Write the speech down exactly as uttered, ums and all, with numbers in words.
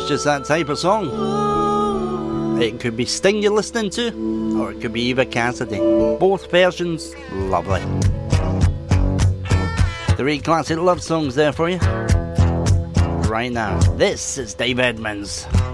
it's just that type of song. It could be Sting you're listening to, or it could be Eva Cassidy. Both versions, lovely. Three classic love songs there for you. Right now, this is Dave Edmunds.